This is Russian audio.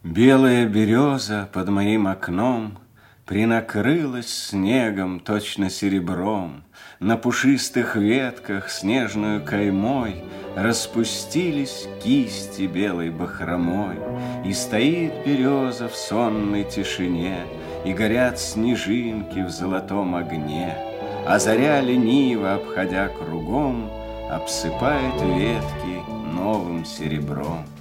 Белая береза под моим окном Принакрылась снегом, точно серебром. На пушистых ветках снежную каймой Распустились кисти белой бахромой. И стоит береза в сонной тишине, И горят снежинки в золотом огне, А заря лениво, обходя кругом, Обсыпает ветки новым серебром.